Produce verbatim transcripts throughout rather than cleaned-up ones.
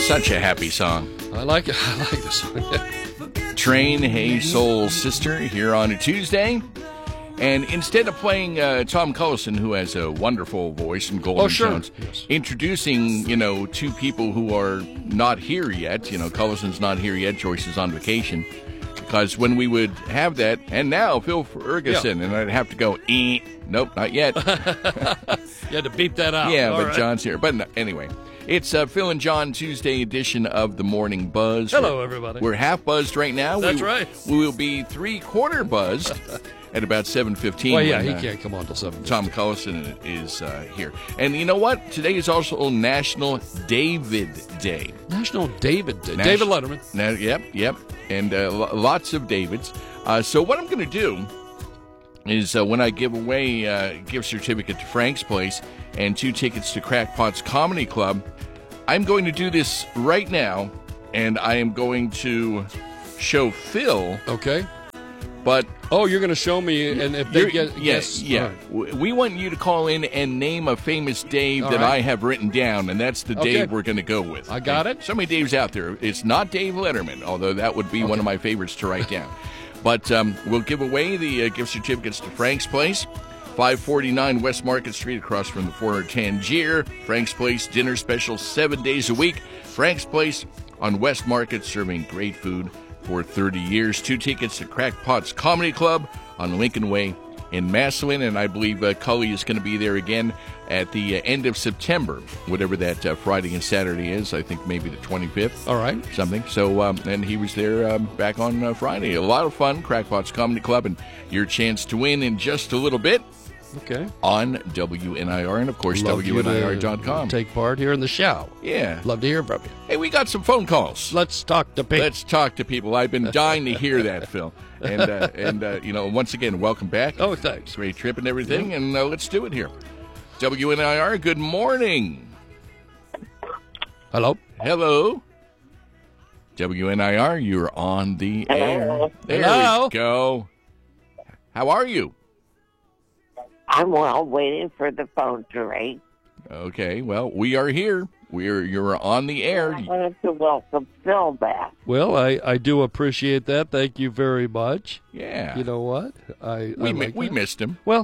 Such a happy song. I like it. I like this song. Train, Hey Soul Sister, here on a Tuesday. And instead of playing uh, Tom Cullison, who has a wonderful voice and golden Oh, sure. tones, Yes. introducing, you know, two people who are not here yet. You know, Cullison's not here yet. Joyce is on vacation. Because when we would have that, and now Phil Ferguson, Yeah. and I'd have to go, eh, nope, not yet. You had to beep that out. Yeah, All but right. John's here. But no, anyway, it's uh, Phil and John Tuesday edition of the Morning Buzz. Hello, We're- everybody. We're half buzzed right now. That's we, right. We will be three-quarter buzzed at about seven fifteen. Well, yeah, when, he uh, can't come on till seven. Tom Cullison is uh, here. And you know what? Today is also National David Day. National David Day. Nas- David Letterman. Now, yep, yep. And uh, lo- lots of Davids. Uh, so what I'm going to do is uh, when I give away a uh, gift certificate to Frank's Place and two tickets to Crackpot's Comedy Club, I'm going to do this right now, and I am going to show Phil, Okay. but... Oh, you're going to show me, and if they You're- get yes, yes, yeah. all right. W- We want you to call in and name a famous Dave All that right. I have written down, and that's the Okay. Dave we're going to go with. I got Okay? it. So many Daves out there. It's not Dave Letterman, although that would be one of my favorites to write down. But um, we'll give away the uh, gift certificates to Frank's Place, five forty-nine West Market Street, across from the four Tangier. Frank's Place dinner special seven days a week. Frank's Place on West Market, serving great food for thirty years. Two tickets to Crackpot's Comedy Club on Lincoln Way in Massillon, and I believe uh, Cully is going to be there again at the uh, end of September, whatever that uh, Friday and Saturday is. I think maybe the twenty-fifth. All right. Something. So, um, and he was there um, back on uh, Friday. A lot of fun, Crackpot's Comedy Club, and your chance to win in just a little bit Okay. on W N I R, and of course, Love you W N I R to dot com. Take part here in the show. Yeah. Love to hear from you. Hey, we got some phone calls. Let's talk to people. Let's talk to people. I've been dying to hear that, Phil. And, uh, and uh, you know, once again, welcome back. Oh, thanks. Great trip and everything, and uh, let's do it here. W N I R, good morning. Hello. Hello. W N I R, you're on the air. Hello. There Hello. we go. How are you? I'm well, waiting for the phone to ring. Okay, well, we are here. We're you're on the air. I wanted to welcome Phil back. Well, I, I do appreciate that. Thank you very much. Yeah. You know what? I we I mi- like we that. missed him. Well,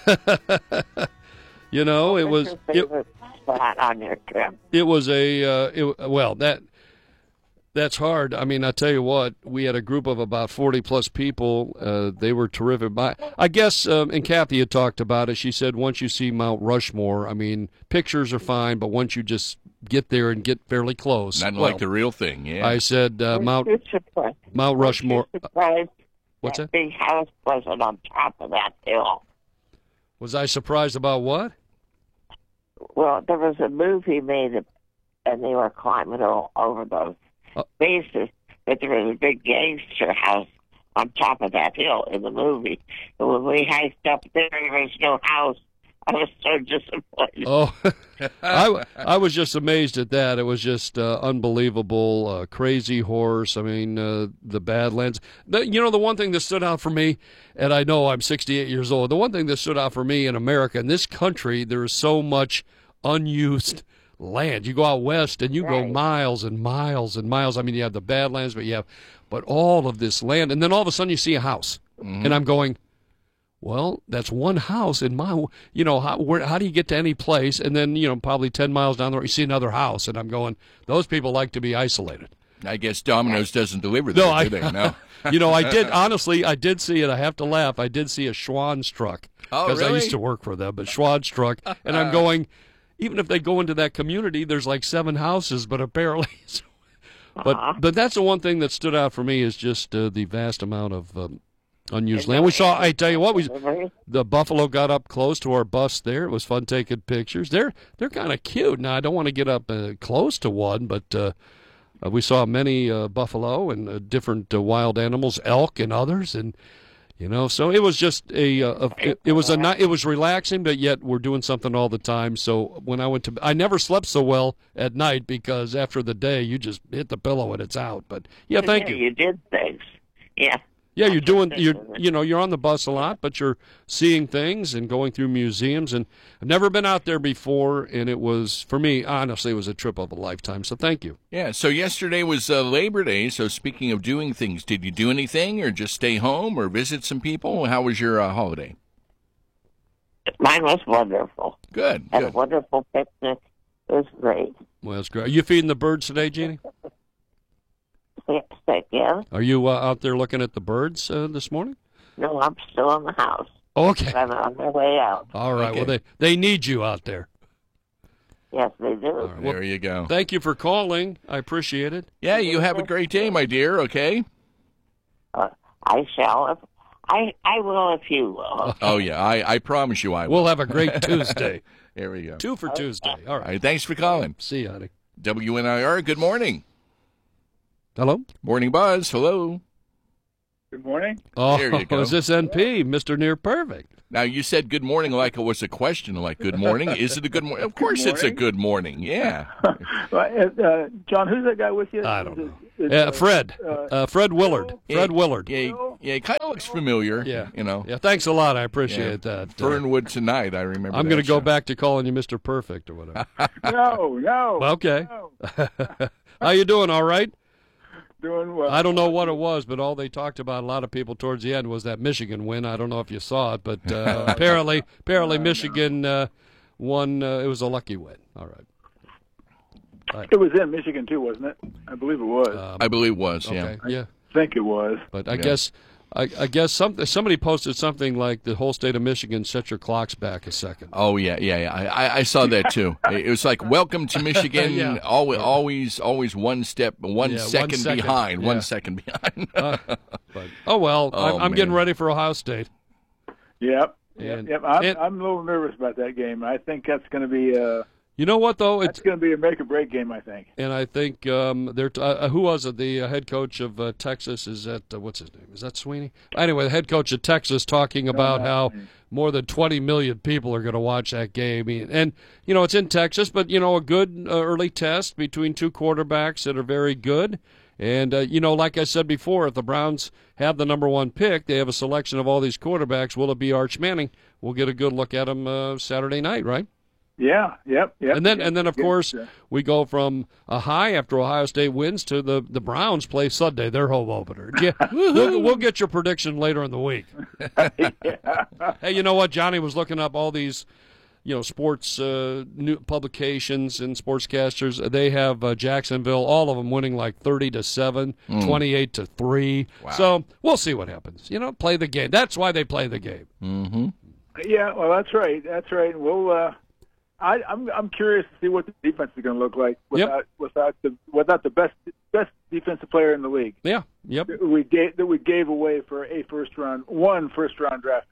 you know, it What's was your it, favorite spot on your trip? it was a uh, it, well that that's hard. I mean, I tell you what, we had a group of about forty plus people. Uh, they were terrific. My, I guess, um, and Kathy had talked about it. She said once you see Mount Rushmore, I mean, pictures are fine, but once you just get there and get fairly close, Not well, like the real thing. Yeah. I said uh, Weren't Mount you surprised? Mount Rushmore. Weren't you surprised What's that that? big house wasn't on top of that hill? Was I surprised about what? Well, there was a movie made, of, and they were climbing all over those Uh. bases, but there was a big gangster house on top of that hill in the movie. And when we hiked up there, there was no house. I was so disappointed. Oh, I, I was just amazed at that. It was just uh, unbelievable. Uh, crazy horse. I mean, uh, the Badlands. The, you know, the one thing that stood out for me, and I know I'm sixty-eight years old, the one thing that stood out for me in America, in this country, there is so much unused land. You go out west and you go Right. miles and miles and miles. I mean, you have the Badlands, but you have, but all of this land. And then all of a sudden you see a house. And I'm going, well, that's one house in my, you know, how, where, how do you get to any place? And then, you know, probably ten miles down the road, you see another house. And I'm going, those people like to be isolated. I guess Domino's doesn't deliver that, No, I, do they? No. you know, I did, honestly, I did see it. I have to laugh. I did see a Schwann's truck. Oh, Because I really? used to work for them, but Schwann's truck. And I'm going, even if they go into that community, there's like seven houses, but apparently. But, but that's the one thing that stood out for me is just uh, the vast amount of um, unused land. We saw, I tell you what, we the buffalo got up close to our bus there. It was fun taking pictures. They're they're kind of cute. Now, I don't want to get up uh, close to one, but uh, uh, we saw many uh, buffalo and uh, different uh, wild animals, elk and others, and you know, so it was just a, uh, a it, it was a ni- it was relaxing, but yet we're doing something all the time. So when I went to, I never slept so well at night because after the day you just hit the pillow and it's out. But yeah, thank Yeah, you. You did things. Yeah. Yeah, you're doing you're you know you're on the bus a lot, but you're seeing things and going through museums. And I've never been out there before, and it was for me honestly it was a trip of a lifetime. So thank you. Yeah. So yesterday was uh, Labor Day. So speaking of doing things, did you do anything, or just stay home, or visit some people? How was your uh, holiday? Mine was wonderful. Good. Had Good. a wonderful picnic. It was great. Well, that's great. Are you feeding the birds today, Jeannie? Yeah. Are you uh, out there looking at the birds uh, this morning? No, I'm still in the house. Oh, okay. I'm on my way out. All right. Okay. Well, they they need you out there. Yes, they do. All right. Well, There you go. thank you for calling. I appreciate it. Yeah, you have a great day, my dear, okay? Uh, I shall. If, I I will if you will. Oh, yeah, I, I promise you I will. We'll have a great Tuesday. There we go. Two for Tuesday. All All right. right, thanks for calling. See you, honey. W N I R, good morning. Hello? Morning Buzz, hello. Good morning. Oh, There you go. is this N P, Mister Near Perfect? Now, you said good morning like it was a question, like good morning. Is it a good morning? Of course it's a good morning, yeah. uh, John, who's that guy with you? I don't Is know. it- is, Uh, Fred. uh, Uh, Fred Willard. Fred Yeah, Willard. Yeah, yeah, it kind of looks familiar, Yeah. you know. Yeah, thanks a lot. I appreciate that. Uh, Fernwood Tonight, I remember I'm that going to go show. back to calling you Mister Perfect or whatever. no, no. Okay. no. How you doing? All right? Doing well. I don't know what it was, but all they talked about, a lot of people towards the end, was that Michigan win. I don't know if you saw it, but uh, apparently, apparently Michigan uh, won. Uh, it was a lucky win. All right. It was in Michigan too, wasn't it? I believe it was. Um, I believe it was, yeah. okay. Yeah. I think it was. But I Yeah. guess, I, I guess some, somebody posted something like the whole state of Michigan set your clocks back a second. Oh yeah, yeah, yeah. I, I- I saw that too. It was like welcome to Michigan. Yeah. Always, always, always one step, one Yeah, one second second. behind. Yeah. One second behind. Uh, but oh well, Oh, I'm, I'm getting man. ready for Ohio State. Yep. And- yep. yep. I'm, and- I'm a little nervous about that game. I think that's going to be uh, You know what though? It's that's going to be a make or break game. I think. and I think um, they're t- uh, who was it? The uh, head coach of uh, Texas is that uh, what's his name? Is that Sweeney? Anyway, the head coach of Texas talking about how more than twenty million people are going to watch that game, and you know it's in Texas, but you know a good uh, early test between two quarterbacks that are very good. And, uh, you know, like I said before, if the Browns have the number one pick, they have a selection of all these quarterbacks. Will it be Arch Manning? We'll get a good look at him uh, Saturday night, right? Yeah. Yep. Yep. And then, yep, and then, of yep, course, uh, we go from a high after Ohio State wins to the, the Browns play Sunday, their home opener. Yeah, we'll, we'll get your prediction later in the week. Hey, you know what? Johnny was looking up all these, you know, sports uh, new publications and sportscasters. They have uh, Jacksonville, all of them winning like thirty to seven, twenty-eight to three. Wow. So we'll see what happens. You know, play the game. That's why they play the game. Mm-hmm. Yeah. Well, that's right. That's right. We'll. Uh, I, I'm I'm curious to see what the defense is going to look like without without the without the best best defensive player in the league. Yeah. Yep. That we gave that we gave away for a first round one first round draft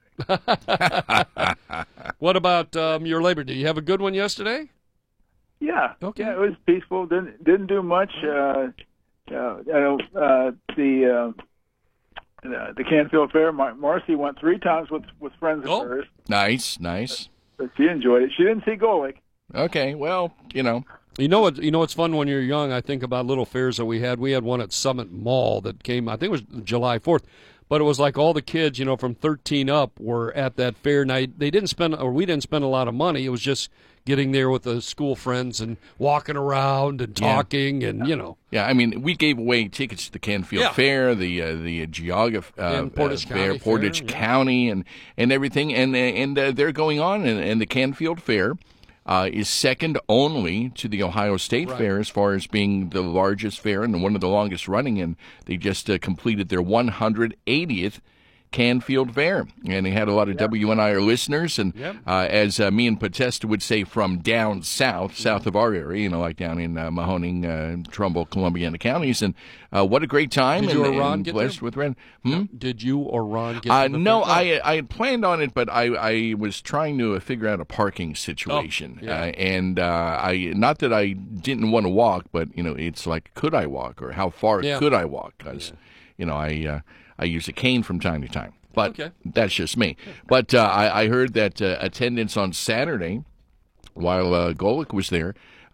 pick. What about um, your Labor Day? You have a good one yesterday? Yeah. Okay. Yeah, it was peaceful. Didn't didn't do much. Uh, uh, you know, uh, the uh, the the Canfield Fair. Mar- Marcy went three times with with friends of Oh. hers, Nice, nice. but she enjoyed it. She didn't see Golick. Okay, well, you know. You know what? You know what's fun when you're young. I think about little fairs that we had. We had one at Summit Mall that came. I think it was July fourth, but it was like all the kids, you know, from thirteen up were at that fair night. They didn't spend, or we didn't spend a lot of money. It was just getting there with the school friends and walking around and Yeah. talking, and you know, Yeah, I mean, we gave away tickets to the Canfield Yeah. Fair, the uh, the Geauga uh, And Portage uh, County Fair, Fair, Portage yeah. County, and and everything, and and uh, they're going on, and, and the Canfield Fair uh, is second only to the Ohio State Right. Fair as far as being the largest fair and one of the longest running, and they just uh, completed their one hundred eightieth Canfield Fair, and they had a lot of W N I R listeners, and Yep. uh, as uh, me and Potesta would say, from down south, south of our area, you know, like down in uh, Mahoning, uh, Trumbull, Columbiana counties, and uh, what a great time! Did and, you or Ron and get blessed there? with Ren. Hmm? did you or Ron get? Uh, to the no, fair? I I had planned on it, but I, I was trying to uh, figure out a parking situation, Oh, yeah. uh, and uh, I not that I didn't want to walk, but you know, it's like, could I walk, or how far Yeah. could I walk? Because you know, I uh, I use a cane from time to time. But Okay. that's just me. But uh, I, I heard that uh, attendance on Saturday, while uh, Golick was there,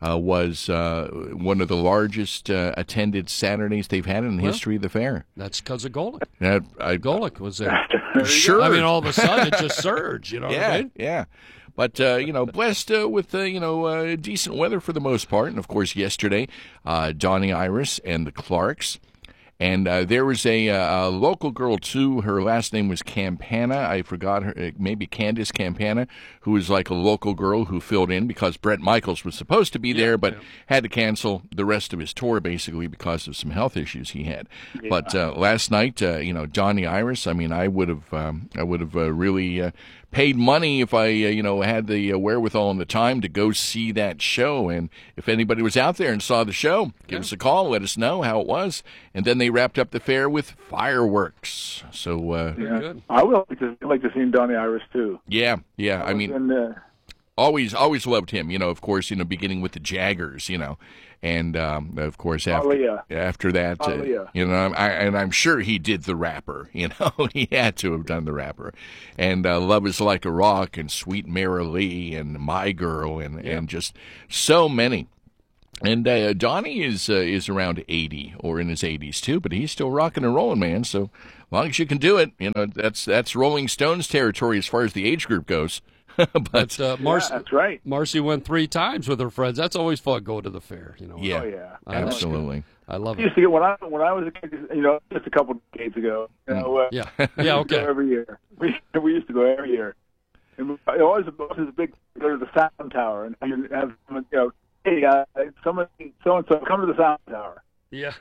uh, was uh, one of the largest uh, attended Saturdays they've had in the Well, history of the fair. That's because of Golick. That, I, Golick was there. sure. I mean, all of a sudden it just surged. You know yeah, what I mean? yeah. But, uh, you know, blessed uh, with, uh, you know, uh, decent weather for the most part. And, of course, yesterday, uh, Donnie Iris and the Clarks. And uh, there was a, uh, a local girl, too. Her last name was Campana. I forgot her. Uh, maybe Candace Campana, who was like a local girl who filled in because Brett Michaels was supposed to be there, but yeah. had to cancel the rest of his tour, basically, because of some health issues he had. Yeah. But uh, last night, uh, you know, Donnie Iris, I mean, I would have um, I would have uh, really uh, paid money if I, uh, you know, had the uh, wherewithal and the time to go see that show. And if anybody was out there and saw the show, give yeah. us a call, let us know how it was. And then they wrapped up the fair with fireworks. So uh, yeah. good. I would like to like to see Donnie Iris too. Yeah, yeah. I, I mean, in, uh... always, always loved him. You know, of course, you know, beginning with the Jaggers. You know, and um, of course after Aaliyah. after that, uh, you know, I, and I'm sure he did the rapper. You know, he had to have done the rapper. And uh, Love Is Like a Rock and Sweet Mary Lee and My Girl and yeah. and just so many. And uh, Donnie is uh, is around eighty or in his eighties too, but he's still rocking and rolling, man. So as long as you can do it, you know that's that's Rolling Stones territory as far as the age group goes. but, but uh, Marcy, yeah, that's right. Marcy went three times with her friends. That's always fun going to the fair, you know. Yeah, oh, yeah, I absolutely. I love I it. Used to get when I when I was a kid, you know, just a couple of decades ago. You know, uh, yeah, yeah, okay. Every year, we we used to go every year, and we, it always was a big go to the Sound Tower and you have you know. Hey, uh, someone, so and so, come to the Sound Tower. Yeah.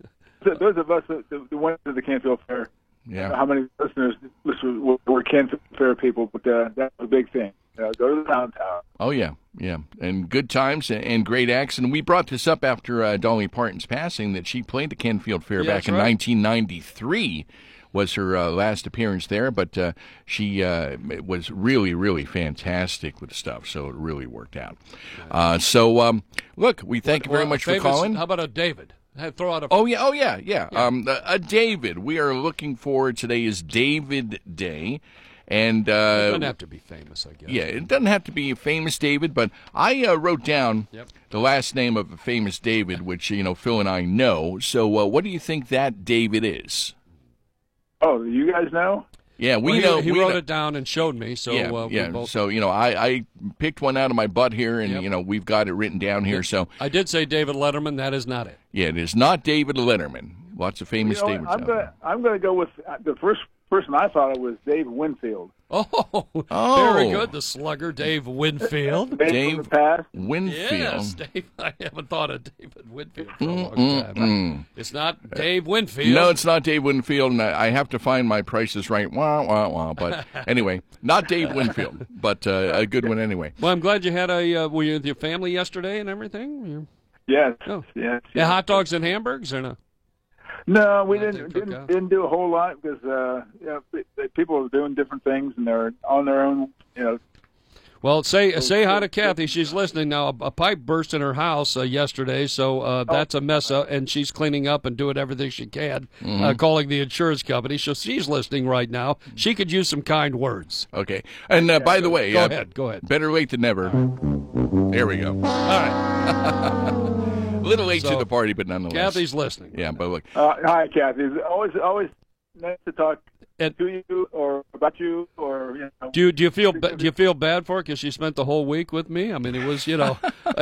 So those of us that, that went to the Canfield Fair, yeah. how many listeners were, were Canfield Fair people? But uh, that was a big thing. Uh, go to the Sound Tower. Oh yeah, yeah, and good times and great acts. And we brought this up after uh, Dolly Parton's passing that she played the Canfield Fair yeah, back in right. nineteen ninety-three. Was her uh, last appearance there, but uh, she uh, was really, really fantastic with stuff, so it really worked out. Uh, so, um, look, we thank well, you very much famous, for calling. How about a David? Throw out a... Oh, yeah, oh, yeah, yeah. yeah. Um, a, a David. We are looking forward. Today is David Day. And uh, it doesn't have to be famous, I guess. Yeah, it doesn't have to be a famous David, but I uh, wrote down yep. the last name of a famous David, which, you know, Phil and I know. So uh, what do you think that David is? Oh, you guys know? Yeah, we well, he, know. He we wrote know. it down and showed me. So yeah, uh, yeah. We both... So you know, I, I picked one out of my butt here, and yep. you know, we've got it written down here. So I did say David Letterman. That is not it. Yeah, it is not David Letterman. Lots of famous you know, Davids. I'm out gonna there. I'm gonna go with the first person I thought it was Dave Winfield. Oh, oh. very good. The slugger, Dave Winfield. Dave, Dave from the past. Winfield. Yes, Dave. I haven't thought of David Winfield for a long Mm-mm-mm. time. It's not Dave Winfield. No, it's not Dave Winfield, and I I have to find my prices right. Wah, wah, wah. But anyway, not Dave Winfield, but uh, a good one anyway. Well, I'm glad you had a. Uh, were you with your family yesterday and everything? You're... Yes. Oh. Yes. Yeah, hot dogs and hamburgers or no? No, we Not didn't didn't didn't, didn't do a whole lot because uh, you know, they, they, people are doing different things and they're on their own. You know. Well, say say hi to Kathy. She's listening now. A, a pipe burst in her house uh, yesterday, so uh, that's a mess up, and she's cleaning up and doing everything she can, Mm-hmm. uh, calling the insurance company. So she's listening right now. She could use some kind words. Okay. And uh, by the way, Go uh, ahead. Go ahead. better late than never. There we go. All right. A little late So, to the party, but nonetheless. Kathy's listening. Yeah, but look. Uh, hi, Kathy. It's always always nice to talk And- to you or about you or you know. Do you, do you feel ba- do you feel bad for her because she spent the whole week with me? I mean, it was, you know,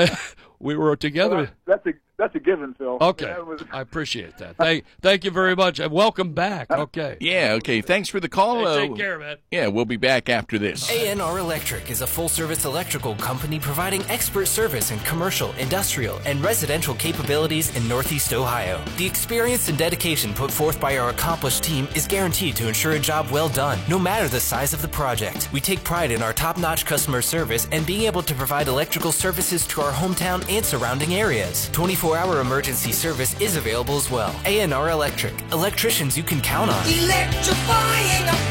we were together. Well, that's a that's a given, Phil. Okay, That was- I appreciate that. Thank thank you very much, and welcome back. Okay. Yeah, okay. Thanks for the call. Hey, Uh, take care, man. Yeah, we'll be back after this. A N R Electric is a full-service electrical company providing expert service in commercial, industrial, and residential capabilities in Northeast Ohio. The experience and dedication put forth by our accomplished team is guaranteed to ensure a job well done, no matter the size of the project. We take pride in our top-notch customer service and being able to provide electrical services to our hometown and surrounding areas. twenty-four hour emergency service is available as well. A N R Electric, electricians you can count on. Electrifying the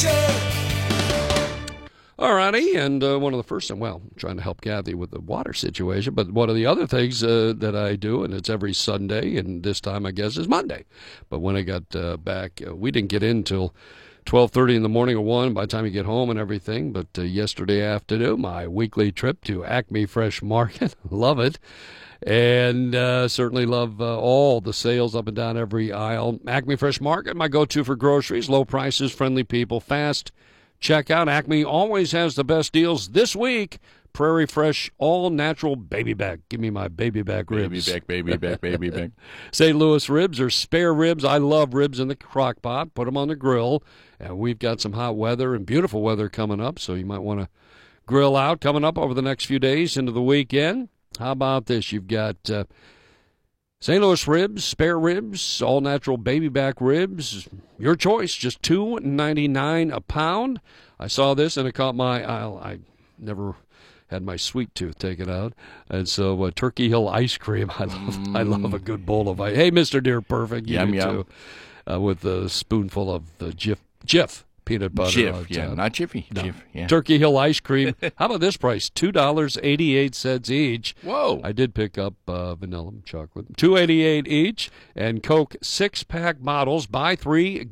future. All righty, and uh, one of the first, well, I'm trying to help Kathy with the water situation, but one of the other things uh, that I do, and it's every Sunday, and this time I guess is Monday. But when I got uh, back, uh, we didn't get in till twelve thirty in the morning or one by the time you get home and everything. But uh, yesterday afternoon, my weekly trip to Acme Fresh Market. Love it. And uh, certainly love uh, all the sales up and down every aisle. Acme Fresh Market, my go-to for groceries. Low prices, friendly people, fast checkout. Acme always has the best deals. This week, Prairie Fresh all-natural baby back. Give me my baby back ribs. Baby back, baby back, baby back. Saint Louis ribs or spare ribs. I love ribs in the crock pot. Put them on the grill. And we've got some hot weather and beautiful weather coming up, so you might want to grill out coming up over the next few days into the weekend. How about this? You've got uh, Saint Louis ribs, spare ribs, all-natural baby back ribs. Your choice, just two ninety-nine a pound. I saw this and it caught my eye. I never had my sweet tooth taken out. And so uh, Turkey Hill ice cream. I love mm. I love a good bowl of ice. Hey, Mister Dear Perfect. You yum, do yum. too. Uh, with a spoonful of the Jif, Jif peanut butter. Jif, yeah, not Jiffy. No. Jif, yeah. Turkey Hill ice cream. How about this price? two dollars and eighty-eight cents each. Whoa. I did pick up uh, vanilla chocolate. two dollars and eighty-eight cents each. And Coke six-pack bottles. Buy three.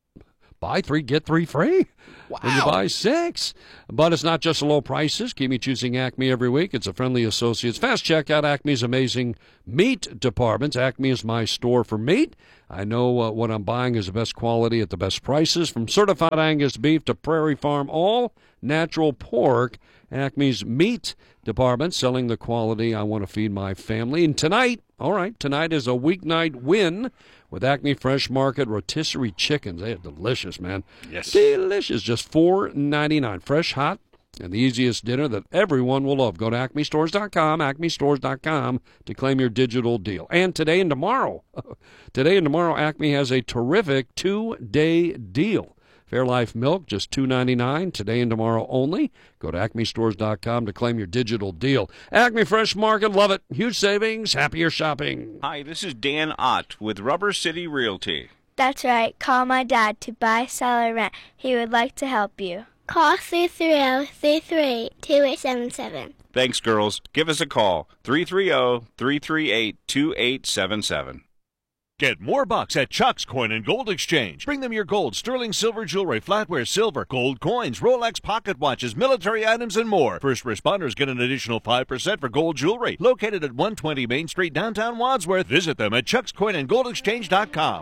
Buy three, get three free. Wow. When you buy six. But it's not just low prices. Keep me choosing Acme every week. It's a friendly associates. Fast checkout, Acme's amazing meat departments. Acme is my store for meat. I know uh, what I'm buying is the best quality at the best prices. From certified Angus beef to Prairie Farm, all natural pork. Acme's meat department selling the quality I want to feed my family. And tonight, all right, tonight is a weeknight win with Acme Fresh Market rotisserie chickens. They are delicious, man. Yes. Delicious. Just four ninety-nine. Fresh, hot, and the easiest dinner that everyone will love. Go to acme stores dot com, acme stores dot com to claim your digital deal. And today and tomorrow, today and tomorrow, Acme has a terrific two-day deal. Fairlife milk, just two ninety-nine, today and tomorrow only. Go to acme stores dot com to claim your digital deal. Acme Fresh Market, love it. Huge savings, happier shopping. Hi, this is Dan Ott with Rubber City Realty. That's right. Call my dad to buy, sell, or rent. He would like to help you. Call three three zero, three three eight, two eight seven seven. Thanks, girls. Give us a call, three three zero, three three eight, two eight seven seven. Get more bucks at Chuck's Coin and Gold Exchange. Bring them your gold, sterling silver jewelry, flatware silver, gold coins, Rolex pocket watches, military items, and more. First responders get an additional five percent for gold jewelry. Located at one twenty Main Street, downtown Wadsworth. Visit them at chucks coin and gold exchange dot com.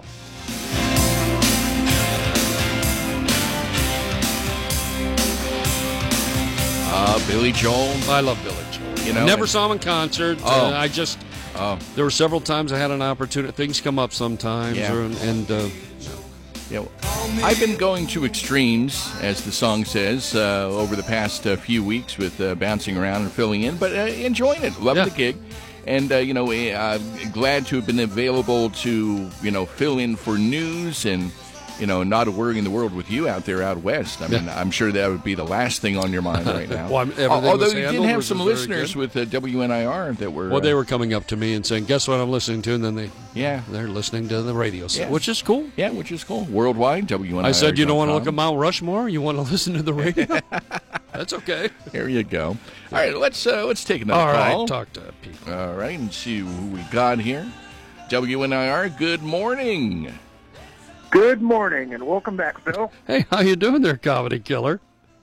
Uh, Billy Joel. I love Billy Joel. You know, Never and, saw him in concert. Oh. Uh, I just... Oh. There were several times I had an opportunity. Things come up sometimes, Yeah. or, and uh, Yeah, I've been going to extremes, as the song says, uh, over the past uh, few weeks with uh, bouncing around and filling in, but uh, enjoying it, loving Yeah. the gig, and uh, you know, uh, glad to have been available to you know fill in for news and you know not a worry in the world with you out there out west. I mean, Yeah. I'm sure that would be the last thing on your mind right now. Well, everything Although was you did handled, have which some was very listeners good. with uh, W N I R that were well, they uh, were coming up to me and saying, "Guess what I'm listening to?" And then they, yeah, they're listening to the radio, set, Yeah. which is cool. yeah, which is cool. Worldwide, W N I R. I said, "You don't want to look at Mount Rushmore? You want to listen to the radio?" That's okay. There you go. All right, let's uh, let's take another All call. right, talk to people. All right, and see who we got here. W N I R, good morning. Good morning, and welcome back, Phil. Hey, how you doing there, Comedy Killer?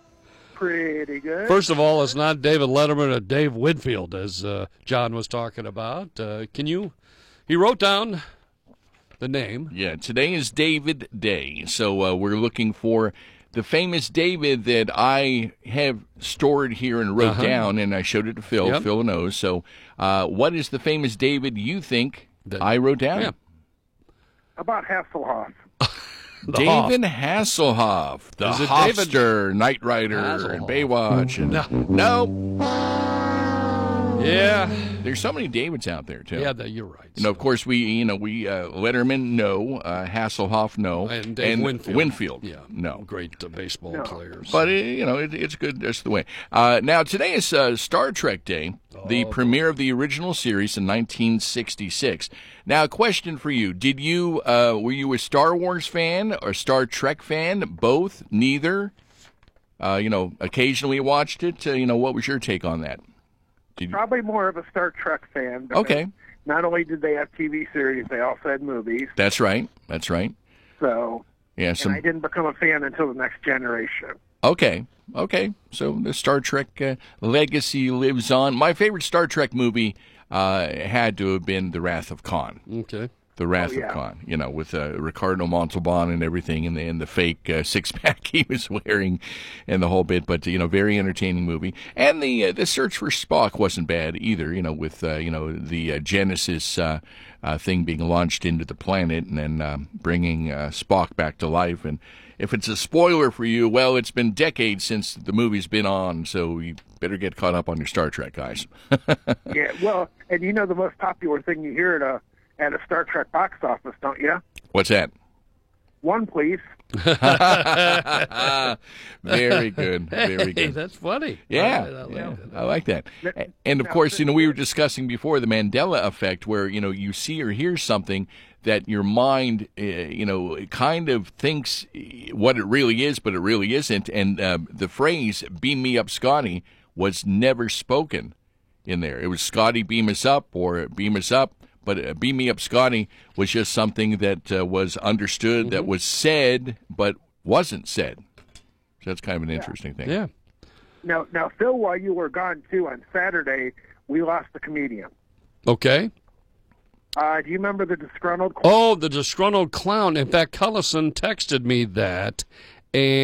Pretty good. First of all, it's not David Letterman, it's Dave Winfield, as uh, John was talking about. Uh, can you? He wrote down the name. Yeah, today is David Day, so uh, we're looking for the famous David that I have stored here and wrote Uh-huh. down, and I showed it to Phil. Yep. Phil knows. So, uh, what is the famous David you think That- I wrote down? Yeah. About Hasselhoff. The Hoff. David Hasselhoff, the Is it David Hofster, Knight Rider, Hasselhoff? and Baywatch. And, No. no, Yeah. there's so many Davids out there too. Yeah, that, you're right. You know, of course, we, you know, we uh, Letterman, no, uh, Hasselhoff, no, And Dave Winfield. Winfield, Yeah. no. Great uh, baseball No. players. But uh, you know, it, it's good. That's the way. Uh, now, today is uh, Star Trek Day, the premiere of the original series in nineteen sixty-six. Now, a question for you: Did you uh, were you a Star Wars fan or Star Trek fan? Both? Neither? Uh, you know, occasionally watched it. Uh, you know, what was your take on that? Did you, Probably more of a Star Trek fan. But Okay. Not only did they have T V series, they also had movies. that's right. That's right. So Yeah, some... and I didn't become a fan until the Next Generation. Okay, okay. So the Star Trek uh, legacy lives on. My favorite Star Trek movie uh, had to have been The Wrath of Khan. Okay. The Wrath oh, yeah. of Khan, you know, with uh, Ricardo Montalban and everything, and the, and the fake uh, six-pack he was wearing, and the whole bit. But you know, very entertaining movie. And the uh, the search for Spock wasn't bad either. You know, with uh, you know the uh, Genesis uh, uh, thing being launched into the planet, and then uh, bringing uh, Spock back to life. And if it's a spoiler for you, well, it's been decades since the movie's been on, so you better get caught up on your Star Trek, guys. Yeah, well, and you know the most popular thing you hear at a at a Star Trek box office, don't you? What's that? One, please. Very good. Very Hey, good. that's funny. Yeah, I, I, like yeah, it. I like that. And of course, you know, we were discussing before the Mandela effect, where you know you see or hear something that your mind, uh, you know, kind of thinks what it really is, but it really isn't. And uh, the phrase "beam me up, Scotty" was never spoken in there. It was "Scotty, beam us up," or "beam us up." But uh, "beam me up, Scotty" was just something that uh, was understood, mm-hmm. that was said, but wasn't said. So that's kind of an yeah. interesting thing. Yeah. Now, now, Phil, while you were gone too on Saturday, we lost a comedian. Okay. Uh, do you remember the disgruntled clown? Oh, the disgruntled clown. In fact, Cullison texted me that, and